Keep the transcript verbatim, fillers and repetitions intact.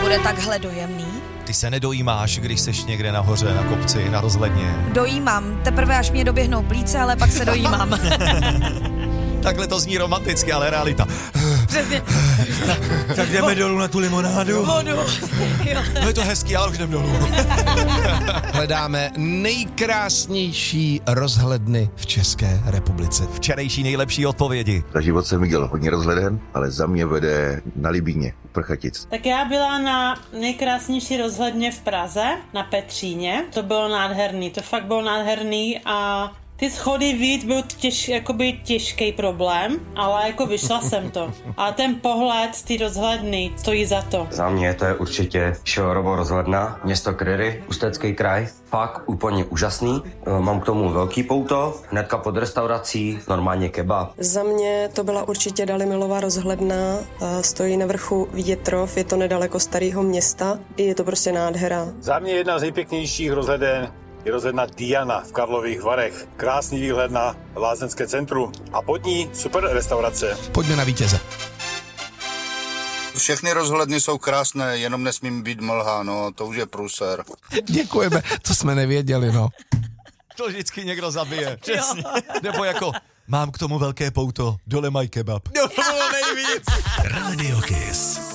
bude takhle dojemný? Ty se nedojímáš, když seš někde nahoře, na kopci, na rozhledně. Dojímám, teprve až mě doběhnou plíce, ale pak se dojímám. Takhle to zní romanticky, ale realita. Přesně. Tak jdeme dolů na tu limonádu. Vodu. Jo. No je to hezký, ale už jdem dolů. Hledáme nejkrásnější rozhledny v České republice. Včerejší nejlepší odpovědi. Za život jsem viděl hodně rozhleden, ale za mě vede na Libíně, u Prchatic. Tak já byla na nejkrásnější rozhledně v Praze, na Petříně. To bylo nádherný, to fakt bylo nádherný a ty schody vít byl těž, jakoby těžký problém, ale jako vyšla jsem to. A ten pohled z té rozhledny stojí za to. Za mě to je určitě Šelorovo rozhledna, město Kryry, Ústecký kraj. Fakt úplně úžasný. Mám k tomu velký pouto, hnedka pod restaurací, normálně kebab. Za mě to byla určitě Dalimilová rozhledna, stojí na vrchu Větrov, je to nedaleko Starého Města, je to prostě nádhera. Za mě jedna z nejpěknějších rozhleden je rozhledna Diana v Karlových Varech. Krásný výhled na lázeňské centrum a pod ní super restaurace. Pojďme na vítěze. Všechny rozhledny jsou krásné, jenom nesmím být mlha, no, to už je průser. Děkujeme, to jsme nevěděli, no. To vždycky někdo zabije. Přesně. Nebo jako, mám k tomu velké pouto, dole mají kebab. No, to bylo nejvíc. Radio Kiss.